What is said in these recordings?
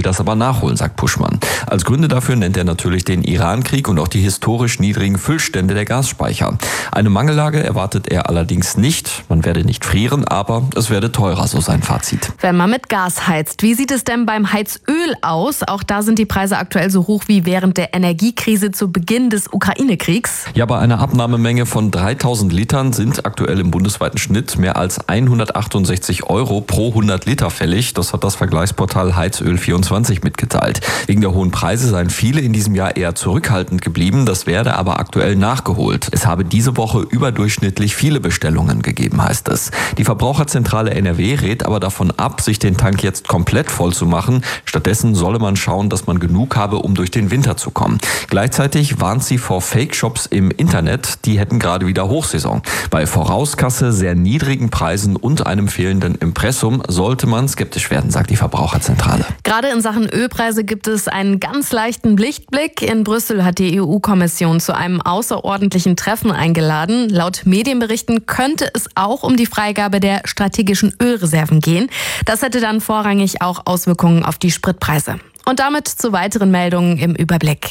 das aber nachholen, sagt Puschmann. Als Gründe dafür nennt er natürlich den Iran-Krieg und auch die historisch niedrigen Füllstände der Gasspeicher. Eine Mangellage erwartet er allerdings nicht. Man werde nicht frieren, aber es werde teurer, so sein Fazit. Wenn man mit Gas heizt, wie sieht es denn beim Heizöl aus? Auch da sind die Preise aktuell so hoch wie während der Energiekrise zu Beginn des Ukraine-Kriegs. Ja, bei einer Abnahmemenge von 3000 Litern sind aktuell im bundesweiten Schnitt mehr als 168 Euro pro 100 Liter fällig. Das hat das Vergleichsportal Heizöl24 mitgeteilt. Wegen der hohen Preise seien viele in diesem Jahr eher zurückhaltend geblieben. Das werde aber aktuell nachgeholt. Es habe diese Woche überdurchschnittlich viele Bestellungen gegeben, heißt es. Die Verbraucherzentrale NRW rät aber davon ab, sich den Tank jetzt komplett voll zu machen. Stattdessen solle man schauen, dass man genug habe, um durch den Winter zu kommen. Gleichzeitig warnt sie vor Fake-Shops im Internet. Die hätten gerade wieder Hochsaison. Bei Vorauskasse, sehr niedrigen Preisen und einem fehlenden Impressum sollte man skeptisch werden, sagt die Verbraucherzentrale. Gerade in Sachen Ölpreise gibt es einen ganz leichten Lichtblick. In Brüssel hat die EU-Kommission zu einem außerordentlichen Treffen eingeladen. Laut Medienberichten könnte es auch um die Freigabe der strategischen Ölreserven gehen. Das hätte dann vorrangig auch Auswirkungen auf die Spritpreise. Und damit zu weiteren Meldungen im Überblick.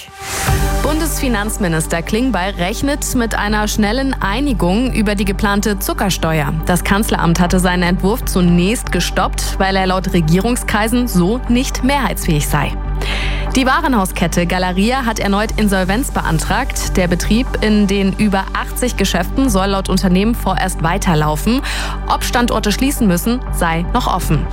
Bundesfinanzminister Klingbeil rechnet mit einer schnellen Einigung über die geplante Zuckersteuer. Das Kanzleramt hatte seinen Entwurf zunächst gestoppt, weil er laut Regierungskreisen so nicht mehrheitsfähig sei. Die Warenhauskette Galeria hat erneut Insolvenz beantragt. Der Betrieb in den über 80 Geschäften soll laut Unternehmen vorerst weiterlaufen. Ob Standorte schließen müssen, sei noch offen.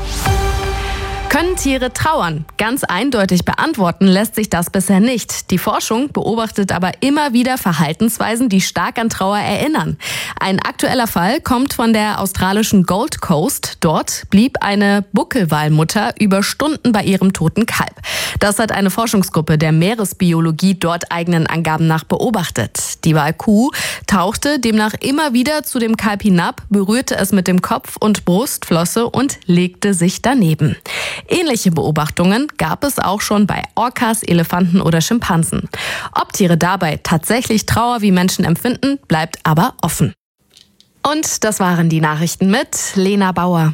Können Tiere trauern? Ganz eindeutig beantworten lässt sich das bisher nicht. Die Forschung beobachtet aber immer wieder Verhaltensweisen, die stark an Trauer erinnern. Ein aktueller Fall kommt von der australischen Gold Coast. Dort blieb eine Buckelwalmutter über Stunden bei ihrem toten Kalb. Das hat eine Forschungsgruppe der Meeresbiologie dort eigenen Angaben nach beobachtet. Die Walkuh tauchte demnach immer wieder zu dem Kalb hinab, berührte es mit dem Kopf und Brustflosse und legte sich daneben. Ähnliche Beobachtungen gab es auch schon bei Orcas, Elefanten oder Schimpansen. Ob Tiere dabei tatsächlich Trauer wie Menschen empfinden, bleibt aber offen. Und das waren die Nachrichten mit Lena Bauer.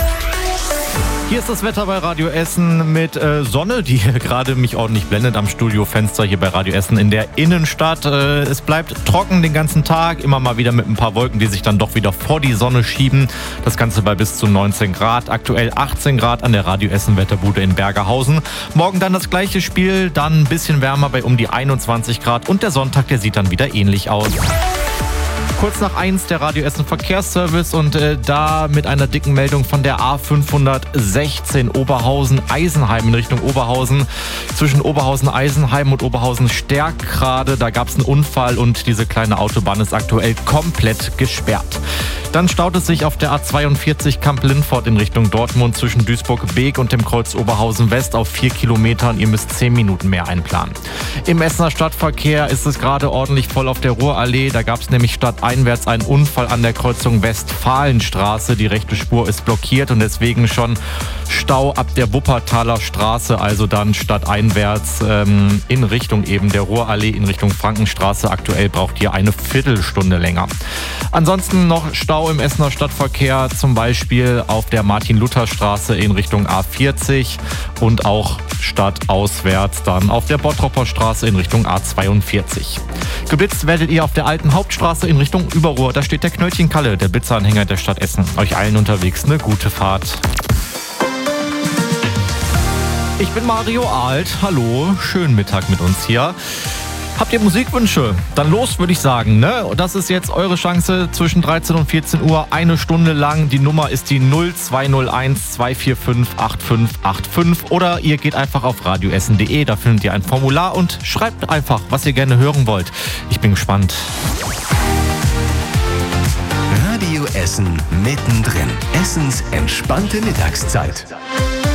Hier ist das Wetter bei Radio Essen mit Sonne, die gerade mich ordentlich blendet am Studiofenster hier bei Radio Essen in der Innenstadt. Es bleibt trocken den ganzen Tag, immer mal wieder mit ein paar Wolken, die sich dann doch wieder vor die Sonne schieben. Das Ganze bei bis zu 19 Grad, aktuell 18 Grad an der Radio Essen Wetterbude in Bergerhausen. Morgen dann das gleiche Spiel, dann ein bisschen wärmer bei um die 21 Grad und der Sonntag, der sieht dann wieder ähnlich aus. Kurz nach 1 der Radio Essen Verkehrsservice und da mit einer dicken Meldung von der A516 Oberhausen-Eisenheim in Richtung Oberhausen. Zwischen Oberhausen-Eisenheim und Oberhausen-Stärkrade, da gab es einen Unfall und diese kleine Autobahn ist aktuell komplett gesperrt. Dann staut es sich auf der A42 Kamp-Lindfort in Richtung Dortmund zwischen Duisburg-Beek und dem Kreuz Oberhausen-West auf 4 Kilometern. Ihr müsst 10 Minuten mehr einplanen. Im Essener Stadtverkehr ist es gerade ordentlich voll auf der Ruhrallee. Da gab es nämlich stadteinwärts einen Unfall an der Kreuzung Westfalenstraße. Die rechte Spur ist blockiert und deswegen schon Stau ab der Wuppertaler Straße, also dann stadteinwärts in Richtung eben der Ruhrallee in Richtung Frankenstraße. Aktuell braucht ihr eine Viertelstunde länger. Ansonsten noch Stau im Essener Stadtverkehr, zum Beispiel auf der Martin-Luther-Straße in Richtung A40 und auch stadtauswärts dann auf der Bottroper Straße in Richtung A42. Geblitzt werdet ihr auf der alten Hauptstraße in Richtung Überruhr. Da steht der Knöllchen Kalle, der Blitzeranhänger der Stadt Essen. Euch allen unterwegs eine gute Fahrt. Ich bin Mario Alt. Hallo, schönen Mittag mit uns hier. Habt ihr Musikwünsche? Dann los, würde ich sagen. Ne? Das ist jetzt eure Chance zwischen 13 und 14 Uhr, eine Stunde lang. Die Nummer ist die 0201 245 8585 oder ihr geht einfach auf radioessen.de. Da findet ihr ein Formular und schreibt einfach, was ihr gerne hören wollt. Ich bin gespannt. Radio Essen mittendrin. Essens entspannte Mittagszeit.